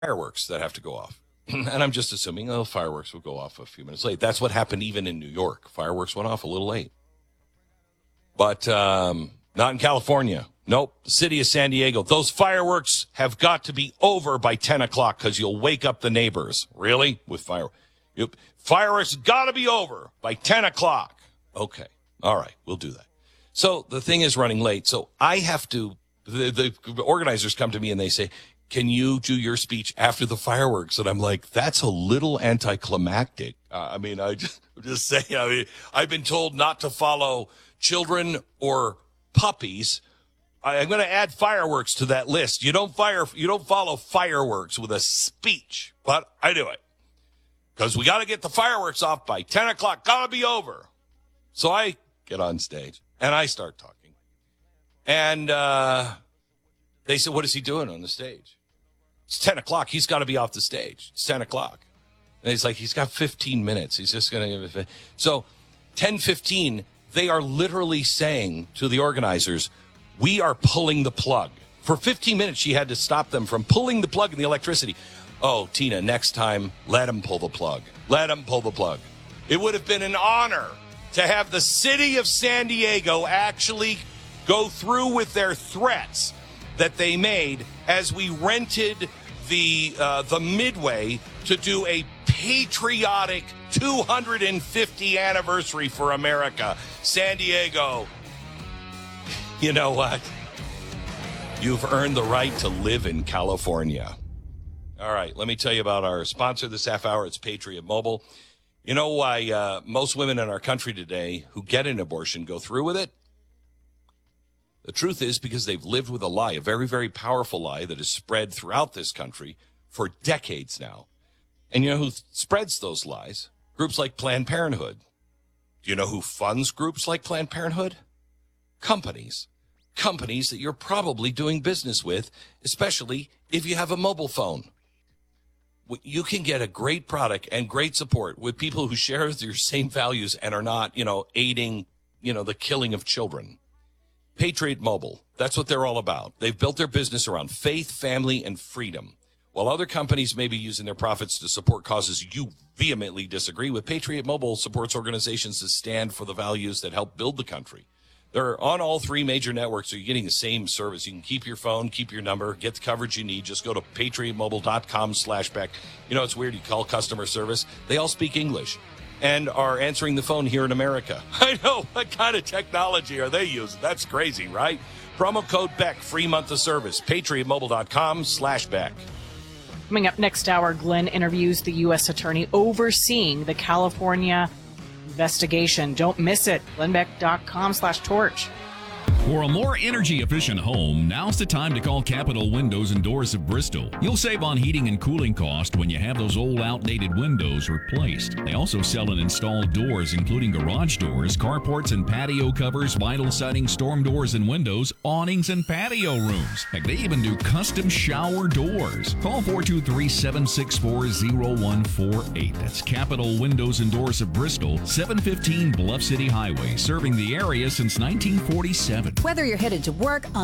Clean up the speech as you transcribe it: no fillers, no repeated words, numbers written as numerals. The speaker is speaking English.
fireworks that have to go off. And I'm just assuming, fireworks will go off a few minutes late. That's what happened even in New York. Fireworks went off a little late. But not in California. Nope. The city of San Diego. Those fireworks have got to be over by 10 o'clock because you'll wake up the neighbors. Really? With fireworks. Fireworks got to be over by 10 o'clock. Okay. All right. We'll do that. So the thing is running late. So I have to, the organizers come to me and they say, can you do your speech after the fireworks? And I'm like, that's a little anticlimactic. I'm just saying, I've been told not to follow children or puppies. I'm going to add fireworks to that list. You don't follow fireworks with a speech, but I do it because we got to get the fireworks off by 10 o'clock. Got to be over. So I get on stage and I start talking. And they said, what is he doing on the stage? It's 10 o'clock. He's got to be off the stage. It's 10 o'clock. And he's like, he's got 15 minutes. He's just going to give it. So 10:15, they are literally saying to the organizers, we are pulling the plug. For 15 minutes, she had to stop them from pulling the plug in the electricity. Oh, Tina, next time, let them pull the plug. Let them pull the plug. It would have been an honor to have the city of San Diego actually go through with their threats that they made as we rented the Midway to do a patriotic 250th anniversary for America. San Diego, you know what? You've earned the right to live in California. All right, let me tell you about our sponsor this half hour. It's Patriot Mobile. You know why most women in our country today who get an abortion go through with it? The truth is because they've lived with a lie, a very, very powerful lie that has spread throughout this country for decades now. And you know who spreads those lies? Groups like Planned Parenthood. Do you know who funds groups like Planned Parenthood? Companies. Companies that you're probably doing business with, especially if you have a mobile phone. You can get a great product and great support with people who share your same values and are not, aiding, the killing of children. Patriot Mobile, that's what they're all about. They've built their business around faith, family, and freedom. While other companies may be using their profits to support causes you vehemently disagree with, Patriot Mobile supports organizations that stand for the values that help build the country. They're on all three major networks, so you're getting the same service. You can keep your phone, keep your number, get the coverage you need. Just go to patriotmobile.com/Beck. It's weird. You call customer service. They all speak English and are answering the phone here in America. I know. What kind of technology are they using? That's crazy, right? Promo code Beck, free month of service. patriotmobile.com/Beck. Coming up next hour, Glenn interviews the U.S. attorney overseeing the California investigation. Don't miss it. glennbeck.com/torch. For a more energy-efficient home, now's the time to call Capital Windows and Doors of Bristol. You'll save on heating and cooling cost when you have those old outdated windows replaced. They also sell and install doors, including garage doors, carports and patio covers, vinyl siding, storm doors and windows, awnings and patio rooms. Heck, they even do custom shower doors. Call 423-764-0148. That's Capital Windows and Doors of Bristol, 715 Bluff City Highway, serving the area since 1947. Whether you're headed to work,